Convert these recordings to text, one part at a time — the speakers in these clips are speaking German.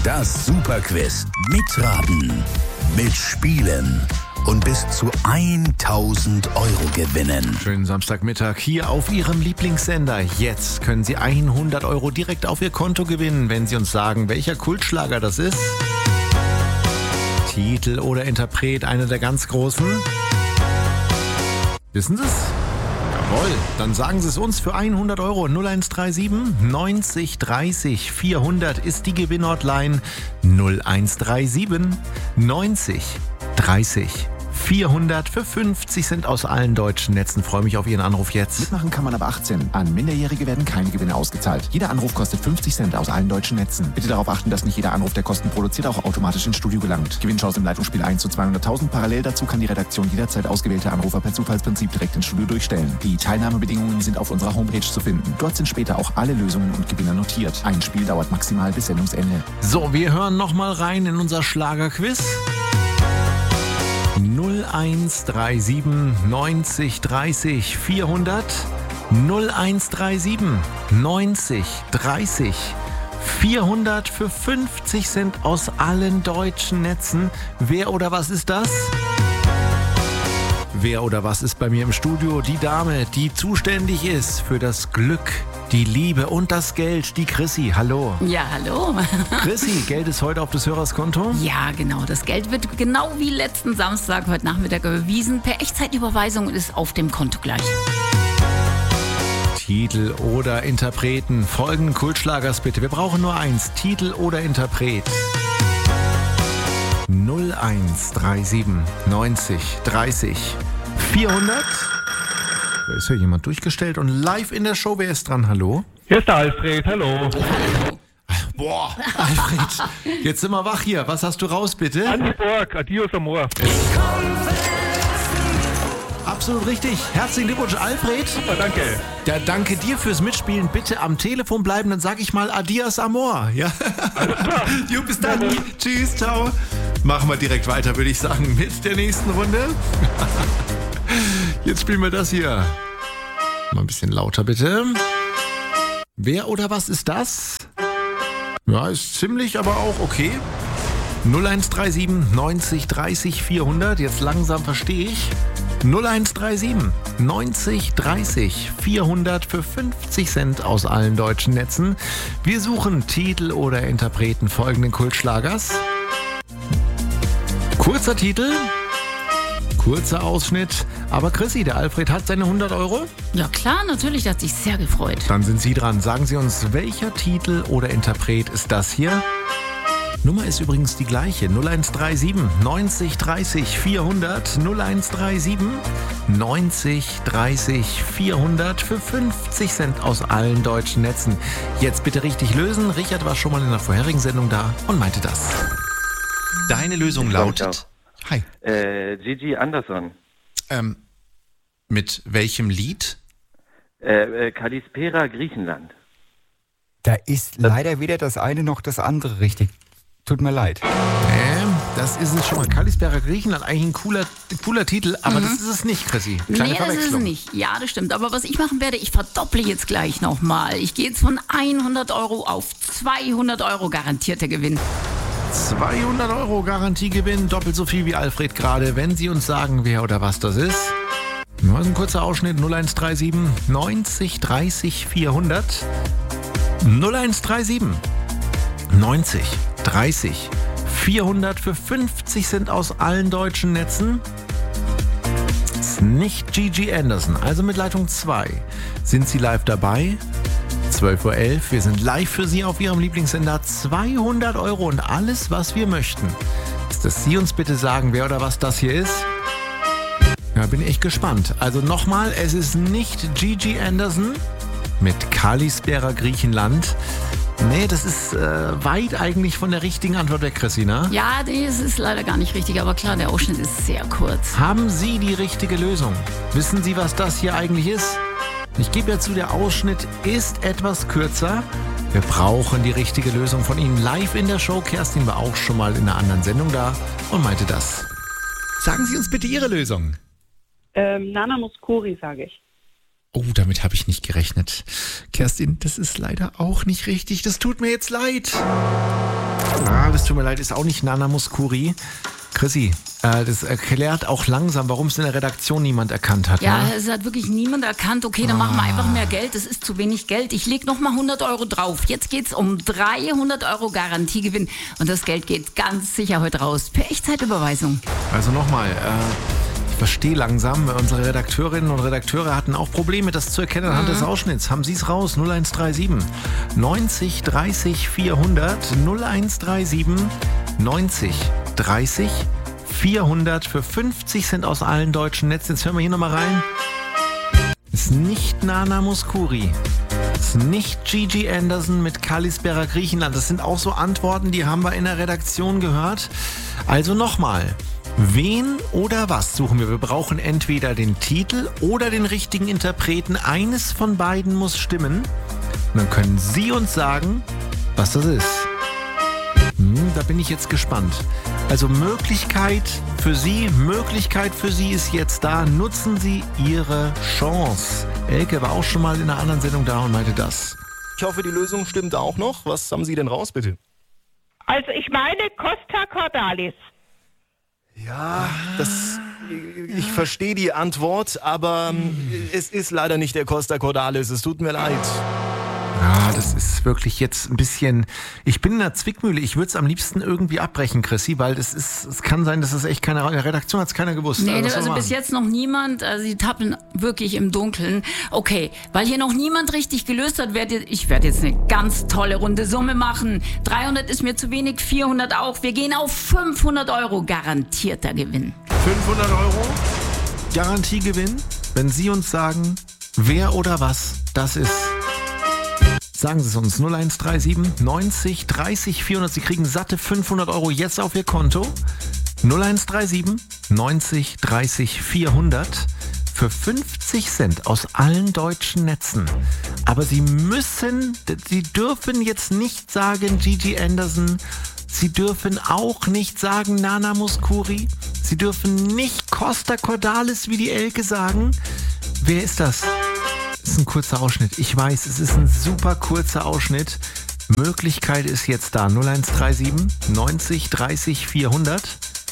Das Superquiz. Mitraten, mitspielen und bis zu 1.000 Euro gewinnen. Schönen Samstagmittag hier auf Ihrem Lieblingssender. Jetzt können Sie 100 Euro direkt auf Ihr Konto gewinnen, wenn Sie uns sagen, welcher Kultschlager das ist. Titel oder Interpret, einer der ganz großen. Wissen Sie es? Jawohl, dann sagen Sie es uns für 100 Euro. 0137 90 30 400 ist die Gewinnhotline. 0137 90 30 400 für 50 Cent aus allen deutschen Netzen. Freue mich auf Ihren Anruf jetzt. Mitmachen kann man ab 18. An Minderjährige werden keine Gewinne ausgezahlt. Jeder Anruf kostet 50 Cent aus allen deutschen Netzen. Bitte darauf achten, dass nicht jeder Anruf, der Kosten produziert, auch automatisch ins Studio gelangt. Gewinnchance im Leitungsspiel 1 zu 200.000. Parallel dazu kann die Redaktion jederzeit ausgewählte Anrufer per Zufallsprinzip direkt ins Studio durchstellen. Die Teilnahmebedingungen sind auf unserer Homepage zu finden. Dort sind später auch alle Lösungen und Gewinner notiert. Ein Spiel dauert maximal bis Sendungsende. So, wir hören nochmal rein in unser Schlagerquiz. 0137 90 30 400 0137 90 30 400 für 50 Cent aus allen deutschen Netzen. Wer oder was ist das? Wer oder was ist bei mir im Studio? Die Dame, die zuständig ist für das Glück, die Liebe und das Geld, die Chrissy. Hallo. Ja, hallo. Chrissy, Geld ist heute auf des Hörers Konto? Ja, genau. Das Geld wird genau wie letzten Samstag heute Nachmittag überwiesen per Echtzeitüberweisung und ist auf dem Konto gleich. Titel oder Interpreten. Folgenden Kultschlagers bitte. Wir brauchen nur eins. Titel oder Interpret. 0137 90 30 400. Da ist ja jemand durchgestellt und live in der Show. Wer ist dran? Hallo? Hier ist der Alfred, hallo. Boah, Alfred, jetzt sind wir wach hier. Was hast du raus, bitte? Andi Borg, Adios Amor. Absolut richtig. Herzlichen Glückwunsch, Alfred. Super, danke. Ja, danke dir fürs Mitspielen. Bitte am Telefon bleiben, dann sage ich mal Adios Amor. Ja. Jo, bis dann. Tschüss, ciao. Machen wir direkt weiter, würde ich sagen, mit der nächsten Runde. Jetzt spielen wir das hier. Mal ein bisschen lauter, bitte. Wer oder was ist das? Ja, ist ziemlich, aber auch okay. 0137 90 30 400. Jetzt langsam verstehe ich. 0137 90 30 400 für 50 Cent aus allen deutschen Netzen. Wir suchen Titel oder Interpreten folgenden Kultschlagers. Kurzer Titel, kurzer Ausschnitt. Aber Chrissy, der Alfred hat seine 100 Euro. Ja klar, natürlich, der hat sich sehr gefreut. Dann sind Sie dran. Sagen Sie uns, welcher Titel oder Interpret ist das hier? Nummer ist übrigens die gleiche. 0137 90 30 400 0137 90 30 400 für 50 Cent aus allen deutschen Netzen. Jetzt bitte richtig lösen. Richard war schon mal in der vorherigen Sendung da und meinte das. Deine Lösung lautet... Hi. Gigi Anderson. Mit welchem Lied? Kalispera, Griechenland. Da ist leider weder das eine noch das andere richtig. Tut mir leid. Das ist es schon mal. Kalispera, Griechenland, eigentlich ein cooler Titel, aber das ist es nicht, Chrissy. Kleine das ist es nicht. Ja, das stimmt. Aber was ich machen werde, ich verdopple jetzt gleich nochmal. Ich gehe jetzt von 100 Euro auf 200 Euro garantierter Gewinn. 200 Euro Garantiegewinn, doppelt so viel wie Alfred gerade. Wenn Sie uns sagen, wer oder was das ist. Nur ein kurzer Ausschnitt. 0137 90 30 400. 0137 90 30 400 für 50 Cent aus allen deutschen Netzen. Das ist nicht Gigi Anderson. Also mit Leitung 2 sind Sie live dabei. 12.11 Uhr. Wir sind live für Sie auf Ihrem Lieblingssender. 200 Euro und alles, was wir möchten, ist, dass Sie uns bitte sagen, wer oder was das hier ist. Ja, bin echt gespannt. Also nochmal, es ist nicht Gigi Anderson mit Kalispera, Griechenland. Nee, das ist weit eigentlich von der richtigen Antwort weg, Christina. Ja, das ist leider gar nicht richtig, aber klar, der Ausschnitt ist sehr kurz. Haben Sie die richtige Lösung? Wissen Sie, was das hier eigentlich ist? Ich gebe ja zu, der Ausschnitt ist etwas kürzer. Wir brauchen die richtige Lösung von Ihnen. Live in der Show. Kerstin war auch schon mal in einer anderen Sendung da und meinte das. Sagen Sie uns bitte Ihre Lösung. Nana Mouskouri, sage ich. Oh, damit habe ich nicht gerechnet. Kerstin, das ist leider auch nicht richtig. Das tut mir jetzt leid. Das tut mir leid, ist auch nicht Nana Mouskouri. Chrissy, das erklärt auch langsam, warum es in der Redaktion niemand erkannt hat. Ja, ne? es hat wirklich niemand erkannt. Okay, dann machen wir einfach mehr Geld. Das ist zu wenig Geld. Ich lege nochmal 100 Euro drauf. Jetzt geht's um 300 Euro Garantiegewinn. Und das Geld geht ganz sicher heute raus. Per Echtzeitüberweisung. Also nochmal, ich verstehe langsam, unsere Redakteurinnen und Redakteure hatten auch Probleme, das zu erkennen anhand des Ausschnitts. Haben Sie es raus? 0137 90 30 400 0137 90 30 400 für 50 Cent aus allen deutschen Netzen. Jetzt hören wir hier nochmal rein. Ist nicht Nana Mouskouri. Ist nicht Gigi Anderson mit Kalispera Griechenland. Das sind auch so Antworten, die haben wir in der Redaktion gehört. Also nochmal. Wen oder was suchen wir? Wir brauchen entweder den Titel oder den richtigen Interpreten. Eines von beiden muss stimmen. Und dann können Sie uns sagen, was das ist. Da bin ich jetzt gespannt. Also Möglichkeit für Sie ist jetzt da. Nutzen Sie Ihre Chance. Elke war auch schon mal in einer anderen Sendung da und meinte das. Ich hoffe, die Lösung stimmt auch noch. Was haben Sie denn raus, bitte? Also ich meine Costa Cordalis. Ja, ich verstehe die Antwort, aber es ist leider nicht der Costa Cordalis. Es tut mir leid. Ja, das ist wirklich jetzt ein bisschen... Ich bin in der Zwickmühle. Ich würde es am liebsten irgendwie abbrechen, Chrissy, weil es kann sein, dass es echt keine... In der Redaktion hat es keiner gewusst. Nee, also bis jetzt noch niemand. Also sie tappen wirklich im Dunkeln. Okay, weil hier noch niemand richtig gelöst hat, ich werde jetzt eine ganz tolle runde Summe machen. 300 ist mir zu wenig, 400 auch. Wir gehen auf 500 Euro garantierter Gewinn. 500 Euro Garantiegewinn, wenn Sie uns sagen, wer oder was das ist. Sagen Sie es uns, 0137 90 30 400. Sie kriegen satte 500 Euro jetzt auf Ihr Konto. 0137 90 30 400 für 50 Cent aus allen deutschen Netzen. Aber Sie dürfen jetzt nicht sagen Gigi Anderson. Sie dürfen auch nicht sagen Nana Mouskouri. Sie dürfen nicht Costa Cordalis wie die Elke sagen. Wer ist das? Das ist ein kurzer Ausschnitt. Ich weiß, es ist ein super kurzer Ausschnitt. Möglichkeit ist jetzt da. 0137 90 30 400.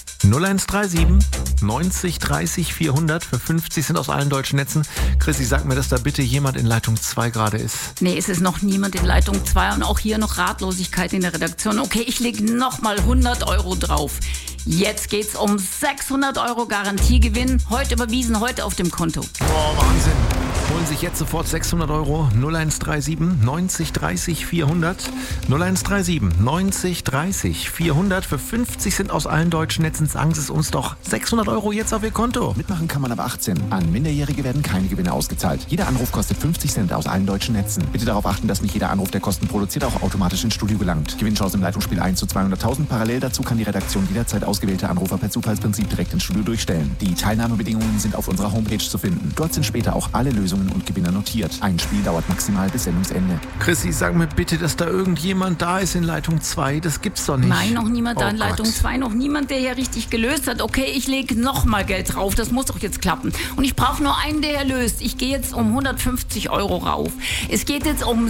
0137 90 30 400 für 50 Cent aus allen deutschen Netzen. Chrissy, sag mir, dass da bitte jemand in Leitung 2 gerade ist. Nee, es ist noch niemand in Leitung 2 und auch hier noch Ratlosigkeit in der Redaktion. Okay, ich lege nochmal 100 Euro drauf. Jetzt geht's um 600 Euro Garantiegewinn. Heute überwiesen, heute auf dem Konto. Oh, Wahnsinn. Holen sich jetzt sofort 600 Euro. 0137 90 30 400. 0137 90 30 400 für 50 Cent aus allen deutschen Netzen. Sagen Sie es uns doch. 600 Euro jetzt auf Ihr Konto. Mitmachen kann man ab 18. An Minderjährige werden keine Gewinne ausgezahlt. Jeder Anruf kostet 50 Cent aus allen deutschen Netzen. Bitte darauf achten, dass nicht jeder Anruf, der Kosten produziert, auch automatisch ins Studio gelangt. Gewinnchance im Leitungsspiel 1 zu 200.000. Parallel dazu kann die Redaktion jederzeit ausgewählte Anrufer per Zufallsprinzip direkt ins Studio durchstellen. Die Teilnahmebedingungen sind auf unserer Homepage zu finden. Dort sind später auch alle Lösungen und Gewinner notiert. Ein Spiel dauert maximal bis Sendungsende. Chrissy, sag mir bitte, dass da irgendjemand da ist in Leitung 2. Das gibt's doch nicht. Nein, noch niemand da in Gott. Leitung 2. Noch niemand, der hier richtig gelöst hat. Okay, ich lege nochmal Geld drauf. Das muss doch jetzt klappen. Und ich brauche nur einen, der hier löst. Ich gehe jetzt um 150 Euro rauf. Es geht jetzt um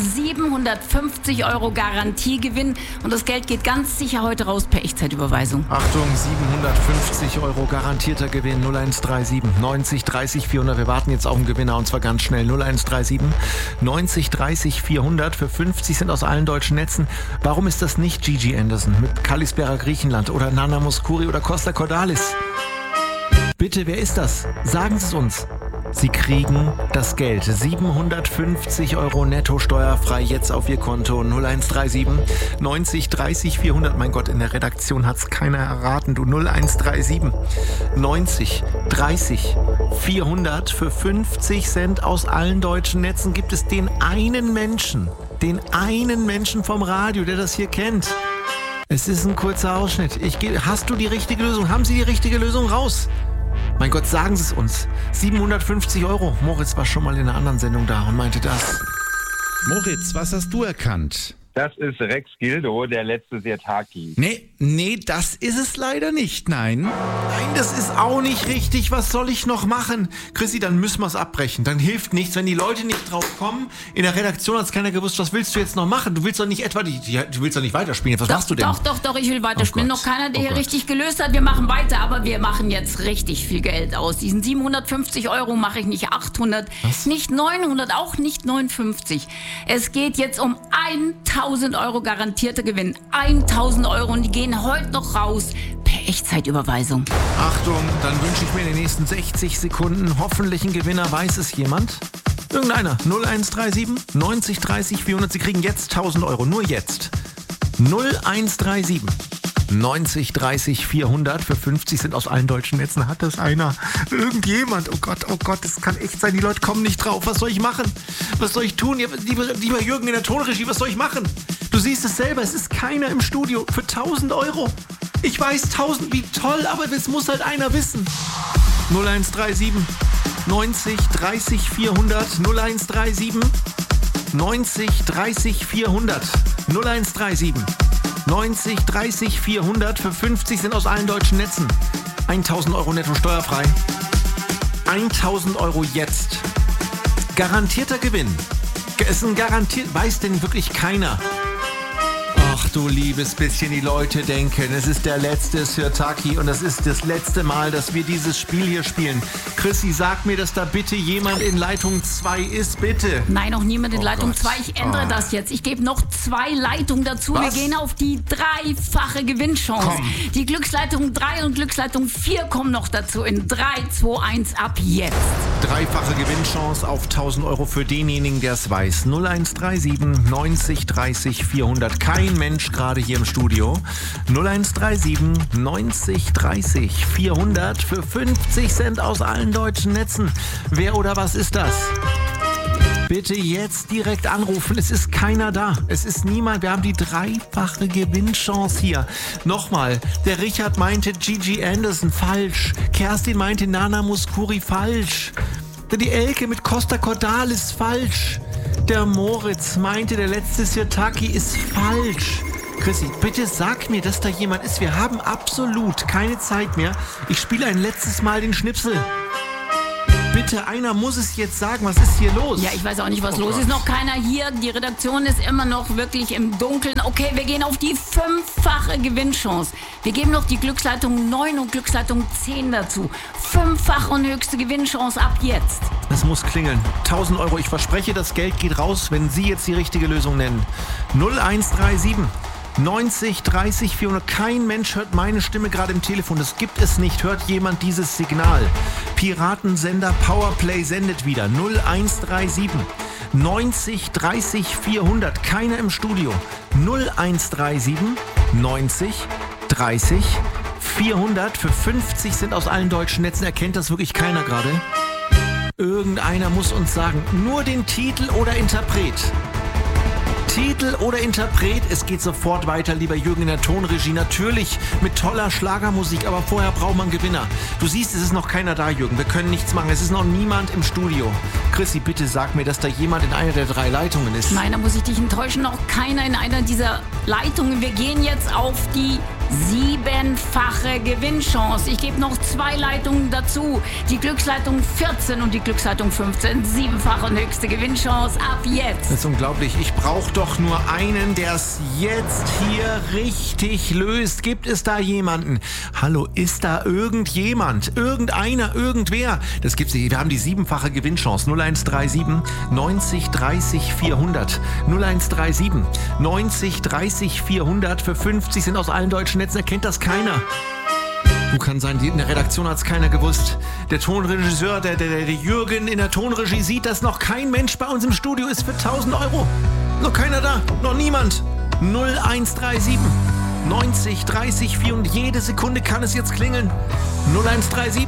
750 Euro Garantiegewinn. Und das Geld geht ganz sicher heute raus per Echtzeitüberweisung. Achtung, 750 Euro garantierter Gewinn. 0137 90 30 400. Wir warten jetzt auf den Gewinner und zwar ganz schnell. 0137 90 30 400 für 50 Cent aus allen deutschen Netzen. Warum ist das nicht Gigi Anderson mit Kalispera Griechenland oder Nana Mouskouri oder Costa Cordalis? Bitte, wer ist das? Sagen Sie es uns. Sie kriegen das Geld. 750 Euro netto steuerfrei jetzt auf Ihr Konto. 0137 90 30 400. Mein Gott, in der Redaktion hat es keiner erraten. Du 0137 90 30 400 für 50 Cent aus allen deutschen Netzen. Gibt es den einen Menschen vom Radio, der das hier kennt? Es ist ein kurzer Ausschnitt. Hast du die richtige Lösung? Haben Sie die richtige Lösung raus? Mein Gott, sagen Sie es uns. 750 Euro. Moritz war schon mal in einer anderen Sendung da und meinte das. Moritz, was hast du erkannt? Das ist Rex Gildo, der letztes Jahr Tag hieß. Nee, Nee, das ist es leider nicht, nein. Nein, das ist auch nicht richtig. Was soll ich noch machen? Chrissy, dann müssen wir es abbrechen. Dann hilft nichts, wenn die Leute nicht drauf kommen. In der Redaktion hat es keiner gewusst, was willst du jetzt noch machen? Du willst doch nicht etwa, du willst doch nicht weiterspielen. Was machst du denn? Doch, ich will weiterspielen. Noch keiner, der hier richtig gelöst hat. Wir machen weiter, aber wir machen jetzt richtig viel Geld aus. Diesen 750 Euro mache ich nicht 800, nicht 900, auch nicht 59. Es geht jetzt um 1000 Euro garantierter Gewinn. 1000 Euro und die gehen heute noch raus per Echtzeitüberweisung. Achtung, dann wünsche ich mir in den nächsten 60 Sekunden hoffentlich einen Gewinner. Weiß es jemand? Irgendeiner. 0137 90 30 400. Sie kriegen jetzt 1000 Euro. Nur jetzt. 0137 90 30 400. Für 50 sind aus allen deutschen Netzen. Hat das einer? Irgendjemand? Oh Gott, das kann echt sein. Die Leute kommen nicht drauf. Was soll ich machen? Was soll ich tun? Lieber Jürgen in der Tonregie, was soll ich machen? Du siehst es selber, es ist keiner im Studio für 1000 Euro. Ich weiß 1000, wie toll, aber das muss halt einer wissen. 0137 90 30 400 0137 90 30 400 0137 90 30 400 für 50 sind aus allen deutschen Netzen. 1000 Euro netto steuerfrei. 1000 Euro jetzt. Garantierter Gewinn. Es ist ein garantiert, weiß denn wirklich keiner. Ach du liebes bisschen, die Leute denken, es ist der letzte Sirtaki und das ist das letzte Mal, dass wir dieses Spiel hier spielen. Chrissy, sag mir, dass da bitte jemand in Leitung 2 ist, bitte. Nein, noch niemand in Leitung 2. Ich ändere das jetzt. Ich gebe noch 2 Leitungen dazu. Was? Wir gehen auf die 3-fache Gewinnchance. Komm. Die Glücksleitung 3 und Glücksleitung 4 kommen noch dazu in 3, 2, 1 ab jetzt. 3-fache Gewinnchance auf 1000 Euro für denjenigen, der es weiß. 0137 90 30 400. Kein Mensch gerade hier im Studio. 0137 90 30 400 für 50 Cent aus allen deutschen Netzen. Wer oder was ist das? Bitte jetzt direkt anrufen. Es ist keiner da. Es ist niemand. Wir haben die 3-fache Gewinnchance hier. Nochmal. Der Richard meinte Gigi Anderson. Falsch. Kerstin meinte Nana Mouskouri. Falsch. Die Elke mit Costa Cordalis. Falsch. Der Moritz meinte, der letzte Sirtaki ist falsch. Chrissy, bitte sag mir, dass da jemand ist. Wir haben absolut keine Zeit mehr. Ich spiele ein letztes Mal den Schnipsel. Bitte, einer muss es jetzt sagen. Was ist hier los? Ja, ich weiß auch nicht, was los ist. Noch keiner hier. Die Redaktion ist immer noch wirklich im Dunkeln. Okay, wir gehen auf die 5-fache Gewinnchance. Wir geben noch die Glücksleitung 9 und Glücksleitung 10 dazu. 5-fache und höchste Gewinnchance ab jetzt. Es muss klingeln. 1000 Euro. Ich verspreche, das Geld geht raus, wenn Sie jetzt die richtige Lösung nennen. 0137 90 30 400. Kein Mensch hört meine Stimme gerade im Telefon. Das gibt es nicht. Hört jemand dieses Signal? Piratensender Powerplay sendet wieder. 0137 90 30 400. Keiner im Studio. 0137 90 30 400. Für 50 sind aus allen deutschen Netzen. Erkennt das wirklich keiner gerade? Irgendeiner muss uns sagen. Nur den Titel oder Interpret. Titel oder Interpret, es geht sofort weiter, lieber Jürgen in der Tonregie. Natürlich mit toller Schlagermusik, aber vorher braucht man Gewinner. Du siehst, es ist noch keiner da, Jürgen. Wir können nichts machen. Es ist noch niemand im Studio. Chrissy, bitte sag mir, dass da jemand in einer der 3 Leitungen ist. Nein, da muss ich dich enttäuschen. Noch keiner in einer dieser Leitungen. Wir gehen jetzt auf die 7-fache Gewinnchance. Ich gebe noch 2 Leitungen dazu. Die Glücksleitung 14 und die Glücksleitung 15. 7-fache und höchste Gewinnchance ab jetzt. Das ist unglaublich. Ich brauche doch nur einen, der es jetzt hier richtig löst. Gibt es da jemanden? Hallo, ist da irgendjemand? Irgendeiner? Irgendwer? Das gibt's nicht. Wir haben die 7-fache Gewinnchance. 0137 90 30 400. 0137 90 30 400 für 50 sind aus allen deutschen Netzen. Erkennt das keiner. Du, kann sein, in der Redaktion hat es keiner gewusst. Der Tonregisseur, der Jürgen in der Tonregie sieht, dass noch kein Mensch bei uns im Studio ist für 1000 Euro. Noch keiner da, noch niemand. 0137 90 30 400. Jede Sekunde kann es jetzt klingeln. 0137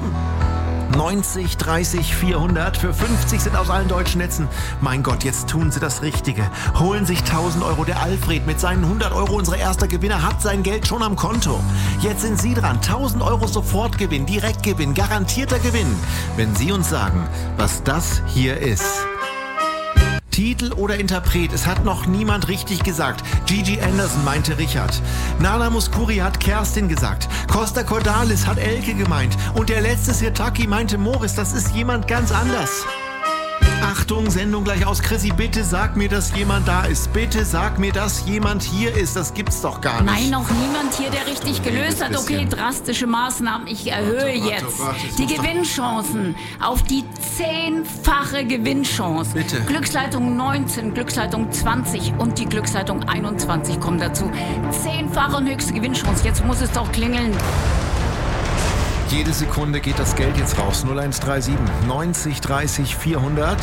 90 30 400. Für 50 sind aus allen deutschen Netzen. Mein Gott, jetzt tun sie das Richtige. Holen sich 1000 Euro. Der Alfred mit seinen 100 Euro, unser erster Gewinner, hat sein Geld schon am Konto. Jetzt sind Sie dran. 1000 Euro Sofortgewinn, Direktgewinn, garantierter Gewinn. Wenn Sie uns sagen, was das hier ist. Titel oder Interpret? Es hat noch niemand richtig gesagt. Gigi Anderson meinte Richard. Nana Mouskouri hat Kerstin gesagt. Costa Cordalis hat Elke gemeint. Und der letzte Sirtaki meinte Moritz. Das ist jemand ganz anders. Achtung, Sendung gleich aus. Chrissy, bitte sag mir, dass jemand da ist. Bitte sag mir, dass jemand hier ist. Das gibt's doch gar nicht. Nein, noch niemand hier, der richtig gelöst hat. Okay, drastische Maßnahmen. Ich erhöhe jetzt die Gewinnchancen auf die 10-fache Gewinnchance. Bitte. Glücksleitung 19, Glücksleitung 20 und die Glücksleitung 21 kommen dazu. 10-fache und höchste Gewinnchance. Jetzt muss es doch klingeln. Jede Sekunde geht das Geld jetzt raus. 0137 90 30 400.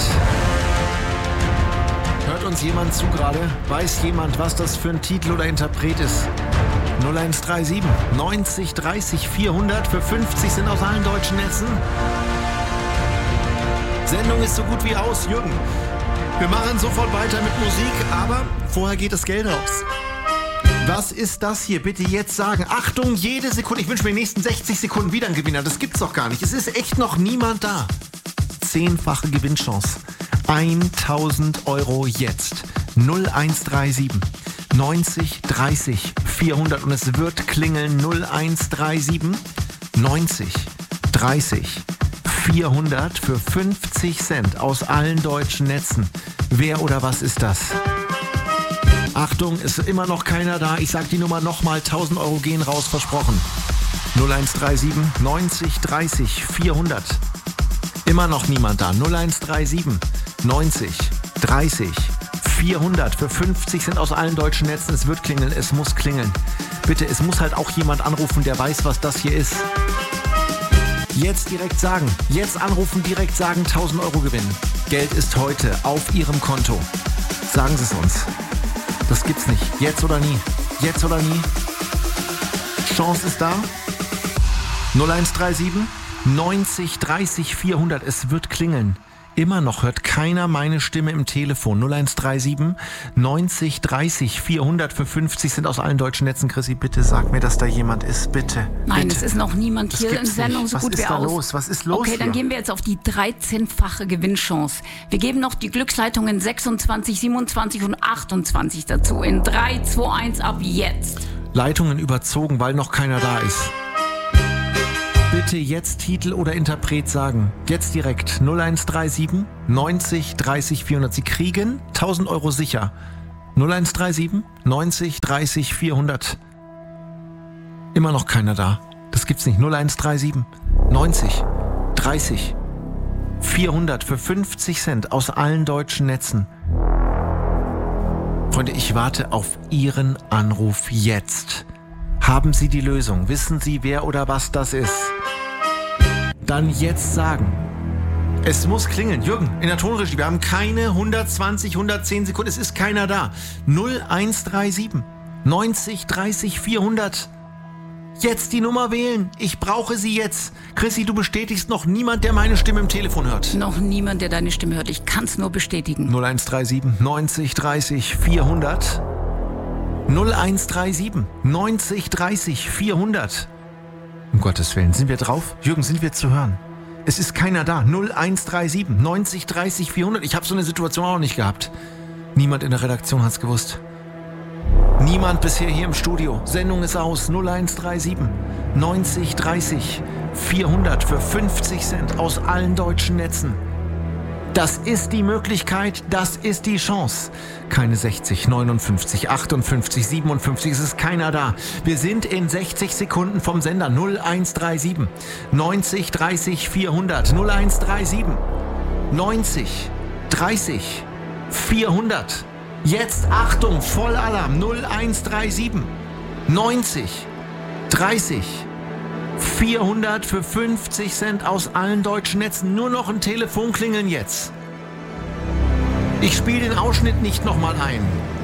Hört uns jemand zu gerade? Weiß jemand, was das für ein Titel oder Interpret ist? 0137 90 30 400. Für 50 sind aus allen deutschen Netzen. Sendung ist so gut wie aus, Jürgen. Wir machen sofort weiter mit Musik, aber vorher geht das Geld raus. Was ist das hier? Bitte jetzt sagen. Achtung, jede Sekunde. Ich wünsche mir in den nächsten 60 Sekunden wieder einen Gewinner. Das gibt's doch gar nicht. Es ist echt noch niemand da. 10-fache Gewinnchance. 1000 Euro jetzt. 0137 90 30 400 und es wird klingeln. 0137 90 30 400 für 50 Cent aus allen deutschen Netzen. Wer oder was ist das? Achtung, ist immer noch keiner da. Ich sag die Nummer nochmal. 1000 Euro gehen raus, versprochen. 0137 90 30 400. Immer noch niemand da. 0137 90 30 400. Für 50 sind aus allen deutschen Netzen. Es wird klingeln, es muss klingeln. Bitte, es muss halt auch jemand anrufen, der weiß, was das hier ist. Jetzt direkt sagen. Jetzt anrufen, direkt sagen, 1000 Euro gewinnen. Geld ist heute auf Ihrem Konto. Sagen Sie es uns. Das gibt's nicht. Jetzt oder nie. Jetzt oder nie. Chance ist da. 0137 90 30 400. Es wird klingeln. Immer noch hört keiner meine Stimme im Telefon. 0137 90 30 400 für 50 sind aus allen deutschen Netzen. Chrissy, bitte sag mir, dass da jemand ist. Bitte. Nein, bitte. Es ist noch niemand hier in Sendung so gut wie aus. Was ist da los? Was ist los? Okay, dann gehen wir jetzt auf die 13-fache Gewinnchance. Wir geben noch die Glücksleitungen 26, 27 und 28 dazu. In 3, 2, 1 ab jetzt. Leitungen überzogen, weil noch keiner da ist. Bitte jetzt Titel oder Interpret sagen. Jetzt direkt 0137 90 30 400. Sie kriegen 1000 Euro sicher. 0137 90 30 400. Immer noch keiner da. Das gibt's nicht. 0137 90 30 400 für 50 Cent aus allen deutschen Netzen. Freunde, ich warte auf Ihren Anruf jetzt. Haben Sie die Lösung? Wissen Sie, wer oder was das ist? Dann jetzt sagen. Es muss klingeln. Jürgen, in der Tonregie, wir haben keine 120, 110 Sekunden. Es ist keiner da. 0137 90 30 400. Jetzt die Nummer wählen. Ich brauche sie jetzt. Chrissy, du bestätigst noch niemand, der meine Stimme im Telefon hört. Noch niemand, der deine Stimme hört. Ich kann es nur bestätigen. 0137 90 30 400. 0137 90 30 400. Um Gottes Willen, sind wir drauf? Jürgen, sind wir zu hören? Es ist keiner da. 0137 90 30 400. Ich habe so eine Situation auch noch nicht gehabt. Niemand in der Redaktion hat's gewusst. Niemand bisher hier im Studio. Sendung ist aus. 0137 90 30 400 für 50 Cent aus allen deutschen Netzen. Das ist die Möglichkeit, das ist die Chance. Keine 60, 59, 58, 57, es ist keiner da. Wir sind in 60 Sekunden vom Sender. 0137 90 30 400. 0137 90 30 400. Jetzt Achtung, Vollalarm. 0137 90 30 400 für 50 Cent aus allen deutschen Netzen. Nur noch ein Telefon klingeln jetzt. Ich spiele den Ausschnitt nicht nochmal ein.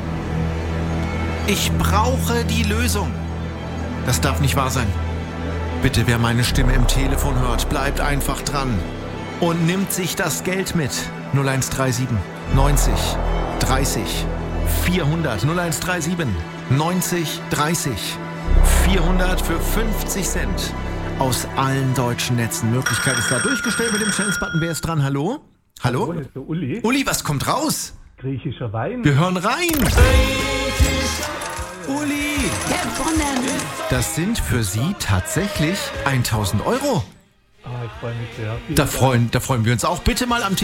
Ich brauche die Lösung. Das darf nicht wahr sein. Bitte, wer meine Stimme im Telefon hört, bleibt einfach dran und nimmt sich das Geld mit. 0137 90 30 400. 0137 90 30 400 für 50 Cent aus allen deutschen Netzen. Möglichkeit ist da. Durchgestellt mit dem Chance-Button. Wer ist dran? Hallo? Hallo? Hallo, ist der Uli. Uli, was kommt raus? Griechischer Wein. Wir hören rein. Uli, Gewonnen. das sind für Sie tatsächlich 1000 Euro. Ich freue mich sehr. Da freuen wir uns auch. Bitte mal am